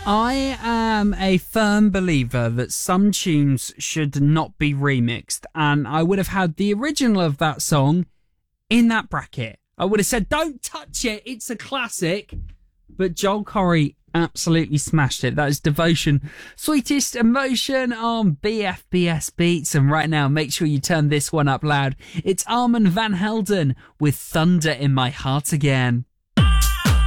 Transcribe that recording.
I am a firm believer that some tunes should not be remixed, and I would have had the original of that song in that bracket. I would have said, don't touch it, it's a classic. But Joel Corry absolutely smashed it. That is Devotion, Sweetest Emotion on BFBS Beats. And right now, make sure you turn this one up loud. It's Armand Van Helden with Thunder in My Heart Again.